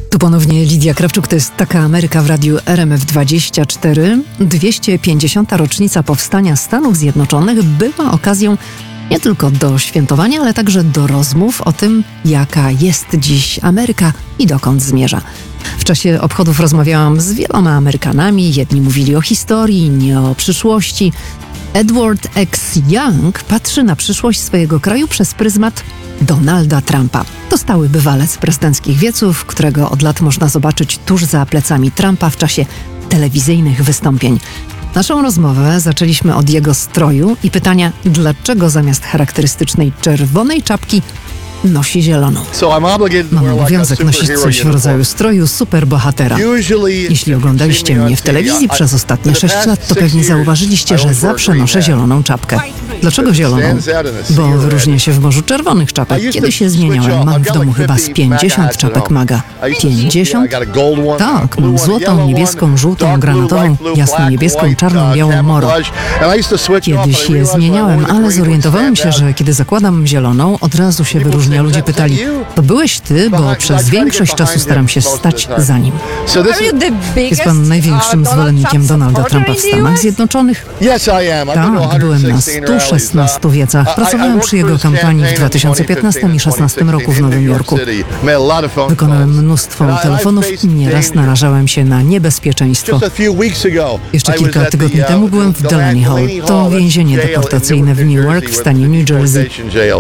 Tu ponownie Lidia Krawczuk, to jest Taka Ameryka w radiu RMF24. 250. rocznica powstania Stanów Zjednoczonych była okazją nie tylko do świętowania, ale także do rozmów o tym, jaka jest dziś Ameryka i dokąd zmierza. W czasie obchodów rozmawiałam z wieloma Amerykanami. Jedni mówili o historii, inni o przyszłości. Edward X. Young patrzy na przyszłość swojego kraju przez pryzmat Donalda Trumpa. To stały bywalec prezydenckich wieców, którego od lat można zobaczyć tuż za plecami Trumpa w czasie telewizyjnych wystąpień. Naszą rozmowę zaczęliśmy od jego stroju i pytania, dlaczego zamiast charakterystycznej czerwonej czapki nosi zieloną. Mam obowiązek nosić coś w rodzaju stroju superbohatera. Jeśli oglądaliście mnie w telewizji przez ostatnie 6 lat, to pewnie zauważyliście, że zawsze noszę zieloną czapkę. Dlaczego zieloną? Bo wyróżnię się w morzu czerwonych czapek. Kiedy się zmieniałem, mam w domu chyba z 50 czapek MAGA. 50? Tak, mam złotą, niebieską, żółtą, granatową, jasno-niebieską, czarną, białą, moro. Kiedyś je zmieniałem, ale zorientowałem się, że kiedy zakładam zieloną, od razu się wyróżnia. Ludzie pytali, to byłeś ty, bo przez większość czasu staram się stać za nim. Jest pan największym zwolennikiem Donalda Trumpa w Stanach Zjednoczonych? Tak, byłem na 116 wiecach. Pracowałem przy jego kampanii w 2015 i 2016 roku w Nowym Jorku. Wykonałem mnóstwo telefonów i nieraz narażałem się na niebezpieczeństwo. Jeszcze kilka tygodni temu byłem w Delaney Hall. To więzienie deportacyjne w Newark w stanie New Jersey.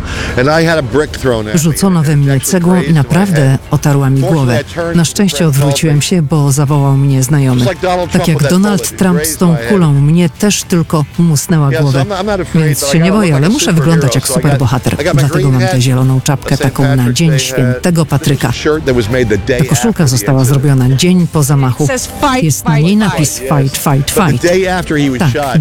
Rzucono we mnie cegłą i naprawdę otarła mi głowę. Na szczęście odwróciłem się, bo zawołał mnie znajomy. Tak jak Donald Trump z tą kulą, mnie też tylko musnęła głowę. Więc się nie boję, ale muszę wyglądać jak superbohater. Dlatego mam tę zieloną czapkę, taką na Dzień Świętego Patryka. Ta koszulka została zrobiona dzień po zamachu. Jest na niej napis Fight, Fight, Fight. Tak.